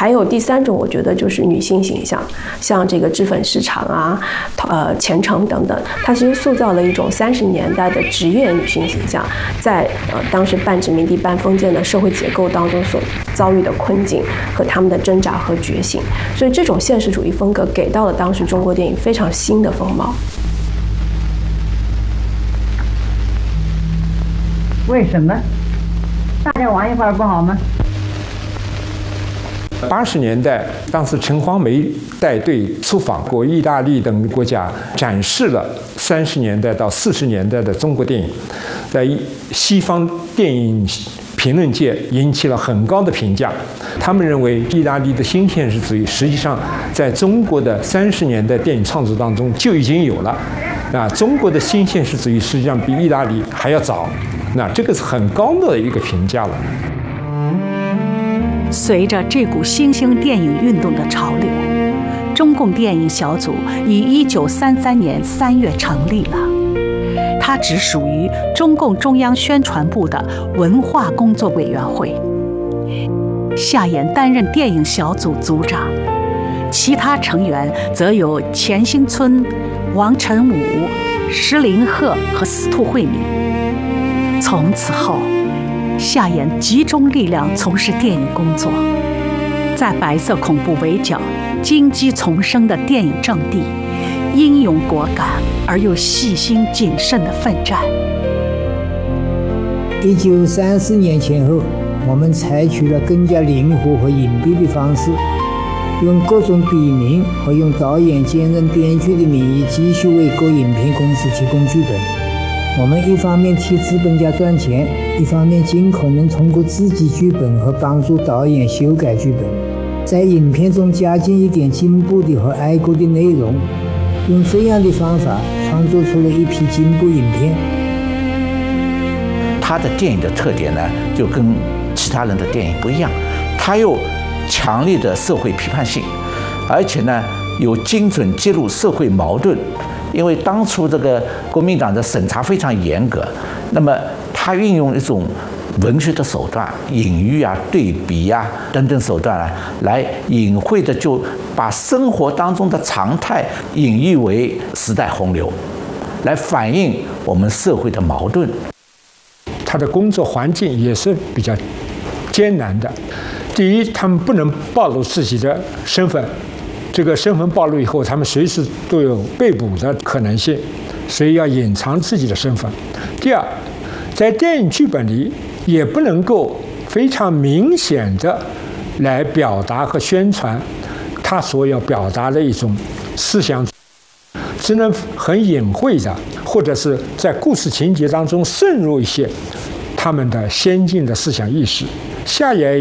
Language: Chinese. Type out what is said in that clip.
还有第3种，我觉得就是女性形象，像这个脂粉市场啊、虔诚等等，它其实塑造了一种30年代的职业女性形象，在当时半殖民地半封建的社会结构当中所遭遇的困境和他们的挣扎和觉醒，所以这种现实主义风格给到了当时中国电影非常新的风貌。 为什么？大家玩一会儿不好吗 ？80年代，当时陈黄梅带队出访过意大利等国家，展示了30年代到40年代的中国电影，在西方电影评论界引起了很高的评价。他们认为，意大利的新现实主义实际上在中国的30年代电影创作当中就已经有了。中国的新现实主义实际上比意大利还要早。这个是很高的一个评价了。 随着这股新兴电影运动的潮流，中共电影小组于1933年3月成立了。它只属于中共中央宣传部的文化工作委员会。夏衍担任电影小组组长，其他成员则有钱兴村、王晨武、石林鹤和司徒慧敏。从此后，夏衍集中力量从事电影工作，在白色恐怖围剿、荆棘丛生的电影阵地，英勇果敢而又细心谨慎地奋战。 1934年前后，我们采取了更加灵活和隐蔽的方式，用各种笔名和用导演兼任编剧的名义继续为各影片公司提供剧本。我们一方面替资本家赚钱，一方面尽可能通过自己剧本和帮助导演修改剧本，在影片中加进一点进步的和爱国的内容，用这样的方法创作出了一批进步影片。 他的电影的特点呢，就跟其他人的电影不一样，他有强烈的社会批判性，而且呢有精准揭露社会矛盾。因为当初这个国民党的审查非常严格，那么他运用一种文学的手段，隐喻啊、对比啊等等手段来隐晦的就把生活当中的常态隐喻为时代洪流，来反映我们社会的矛盾。 他的工作环境也是比较艰难的。第一，他们不能暴露自己的身份。这个身份暴露以后，他们随时都有被捕的可能性，所以要隐藏自己的身份。第二，在电影剧本里也不能够非常明显的来表达和宣传他所要表达的一种思想，只能很隐晦的，或者是在故事情节当中渗入一些他们的先进的思想意识。夏衍